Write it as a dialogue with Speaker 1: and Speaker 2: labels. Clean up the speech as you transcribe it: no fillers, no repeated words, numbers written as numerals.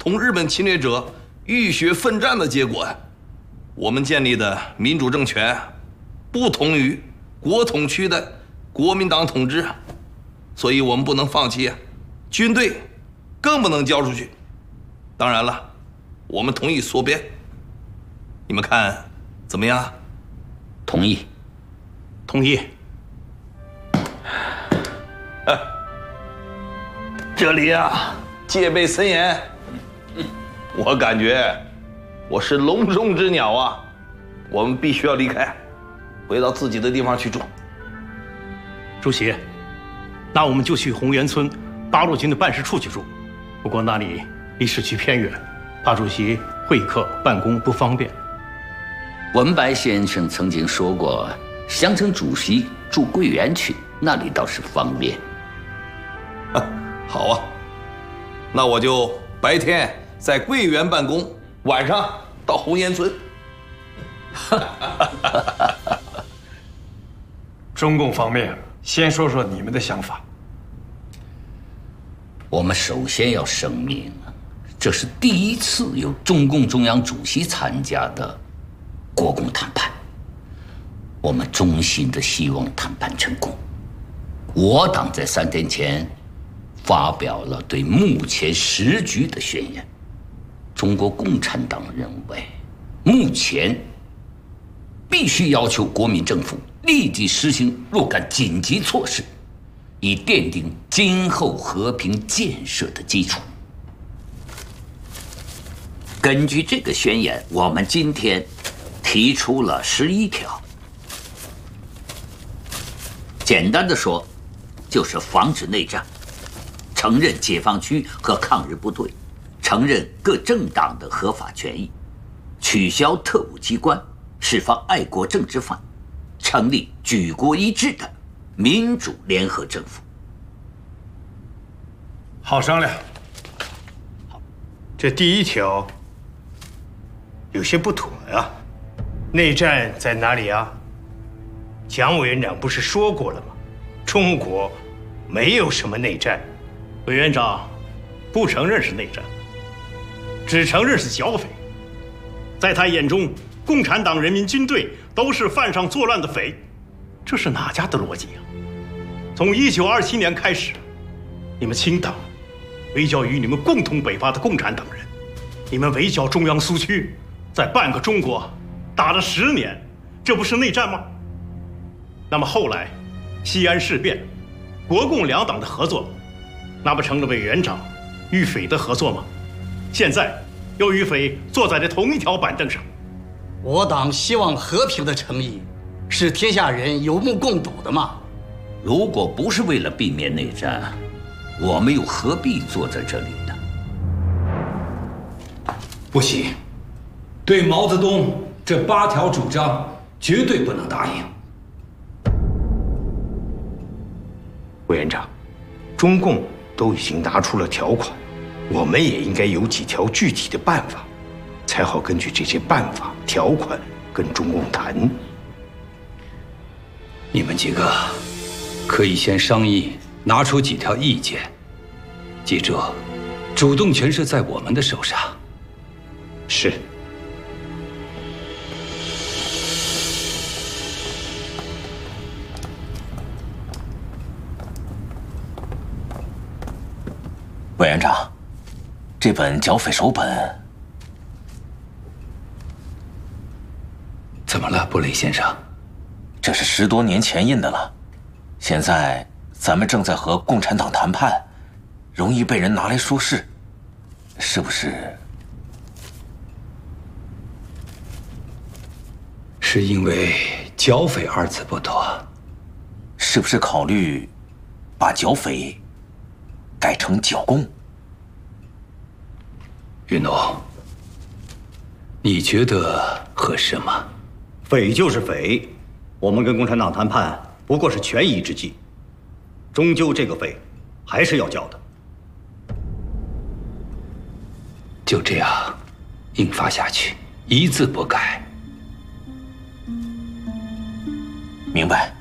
Speaker 1: 同日本侵略者浴血奋战的结果。我们建立的民主政权，不同于国统区的国民党统治，所以我们不能放弃军队，更不能交出去。当然了，我们同意缩编，你们看怎么样？
Speaker 2: 同意。
Speaker 3: 同意。
Speaker 1: 这里啊，戒备森严。我感觉我是笼中之鸟啊，我们必须要离开，回到自己的地方去住。
Speaker 3: 主席，那我们就去红原村八路军的办事处去住。不过那里离市区偏远，怕主席会客办公不方便。
Speaker 2: 文白先生曾经说过，想请主席住桂园区，那里倒是方便。
Speaker 1: 好啊，那我就白天在桂园办公，晚上到红岩村。
Speaker 4: 中共方面先说说你们的想法。
Speaker 2: 我们首先要声明，这是第一次由中共中央主席参加的国共谈判，我们衷心的希望谈判成功。我党在3天前发表了对目前时局的宣言。中国共产党认为，目前必须要求国民政府立即实行若干紧急措施，以奠定今后和平建设的基础。根据这个宣言，我们今天提出了11条。简单的说，就是防止内战，承认解放区和抗日部队，承认各政党的合法权益，取消特务机关，释放爱国政治犯，成立举国一致的民主联合政府。
Speaker 4: 好商量。这第1条有些不妥呀。内战在哪里啊？蒋委员长不是说过了吗？中国没有什么内战。
Speaker 3: 委员长不承认是内战，只承认是剿匪。在他眼中，共产党人民军队都是犯上作乱的匪，这是哪家的逻辑啊？从1927年开始，你们清党围剿与你们共同北伐的共产党人，你们围剿中央苏区，在半个中国打了10年，这不是内战吗？那么后来西安事变，国共两党的合作，那不成了委员长与匪的合作吗？现在又与匪坐在这同一条板凳上。
Speaker 5: 我党希望和平的诚意，是天下人有目共睹的嘛。
Speaker 2: 如果不是为了避免内战，我们又何必坐在这里呢？
Speaker 6: 不行，对毛泽东这8条主张绝对不能答应。
Speaker 4: 委员长，中共都已经拿出了条款，我们也应该有几条具体的办法，才好根据这些办法条款跟中共谈。
Speaker 6: 你们几个可以先商议，拿出几条意见。记住，主动权是在我们的手上。
Speaker 4: 是。
Speaker 7: 委员长，这本剿匪手本
Speaker 6: 怎么了，布雷先生？
Speaker 7: 这是10多年前印的了，现在咱们正在和共产党谈判，容易被人拿来说事，是不是？
Speaker 6: 是因为剿匪2字不妥，
Speaker 7: 是不是考虑把剿匪改成剿共？
Speaker 6: 云农，你觉得合适吗？
Speaker 8: 匪就是匪，我们跟共产党谈判不过是权宜之计，终究这个匪还是要剿的。
Speaker 6: 就这样印发下去，一字不改。
Speaker 7: 明白。